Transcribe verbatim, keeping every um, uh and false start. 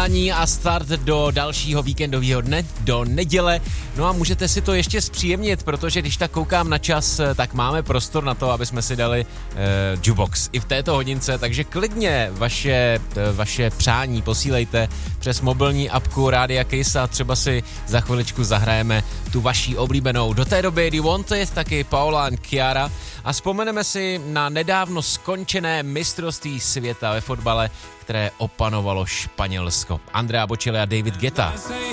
vysílání a start do dalšího víkendového dne, do neděle. No a můžete si to ještě zpříjemnit, protože když tak koukám na čas, tak máme prostor na to, aby jsme si dali uh, jukebox i v této hodince, takže klidně vaše, uh, vaše přání posílejte přes mobilní apku Rádia Kiss a třeba si za chviličku zahrajeme tu vaší oblíbenou. Do té doby The Wanted, taky Paula and Chiara a vzpomeneme si na nedávno skončené mistrovství světa ve fotbale, které opanovalo Španělsko. Andrea Bocelli a David Guetta.